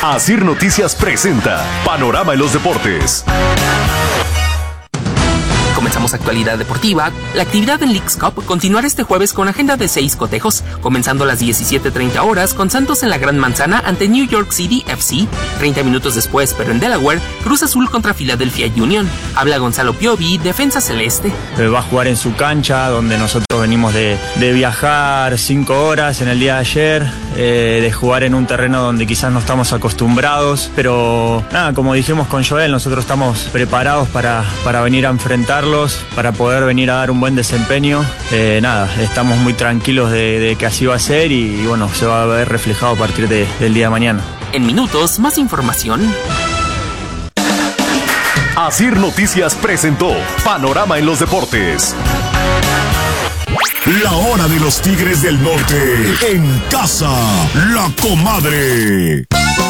Asir Noticias presenta Panorama en los Deportes. Comenzamos actualidad deportiva. La actividad en Leagues Cup continuará este jueves con agenda de 6 cotejos, comenzando a las 17:30 horas con Santos en la Gran Manzana ante New York City FC. 30 minutos después, pero en Delaware, Cruz Azul contra Philadelphia Union. Habla Gonzalo Piovi, defensa celeste. Va a jugar en su cancha, donde nosotros venimos de viajar 5 horas en el día de ayer, de jugar en un terreno donde quizás no estamos acostumbrados, pero nada, como dijimos con Joel, nosotros estamos preparados para venir a enfrentarlos, para poder venir a dar un buen desempeño. Estamos muy tranquilos de que así va a ser y bueno, se va a ver reflejado a partir del día de mañana. En minutos, más información. Asir Noticias presentó Panorama en los Deportes. La hora de los Tigres del Norte, en casa, La Comadre.